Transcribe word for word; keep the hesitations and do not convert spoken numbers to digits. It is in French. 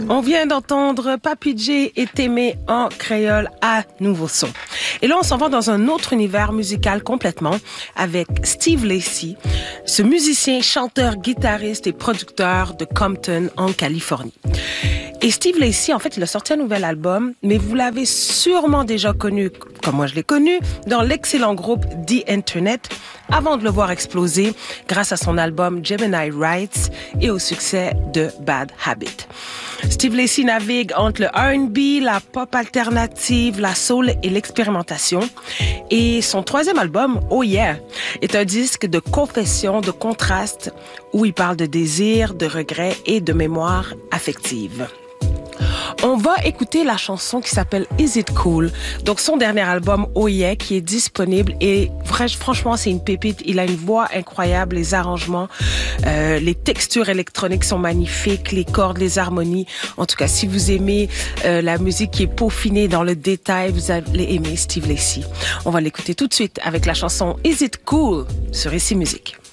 On vient d'entendre Papy J et Témé en créole à nouveau son. Et là, on s'en va dans un autre univers musical complètement avec Steve Lacy, ce musicien, chanteur, guitariste et producteur de Compton en Californie. Et Steve Lacy, en fait, il a sorti un nouvel album, mais vous l'avez sûrement déjà connu, comme moi je l'ai connu, dans l'excellent groupe The Internet, avant de le voir exploser grâce à son album Gemini Rights et au succès de Bad Habit. Steve Lacy navigue entre le R and B, la pop alternative, la soul et l'expérimentation. Et son troisième album, Oh Yeah, est un disque de confession, de contraste, où il parle de désir, de regret et de mémoire affective. On va écouter la chanson qui s'appelle Is It Cool? Donc, son dernier album, Oh Yeah, qui est disponible. Et franchement, c'est une pépite. Il a une voix incroyable, les arrangements, euh, les textures électroniques sont magnifiques, les cordes, les harmonies. En tout cas, si vous aimez euh, la musique qui est peaufinée dans le détail, vous allez aimer Steve Lacy. On va l'écouter tout de suite avec la chanson Is It Cool? Sur Ici Musique.